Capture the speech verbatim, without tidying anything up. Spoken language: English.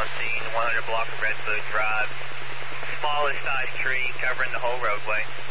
scene, one hundred block of Redwood Drive. Smallest size tree covering the whole roadway.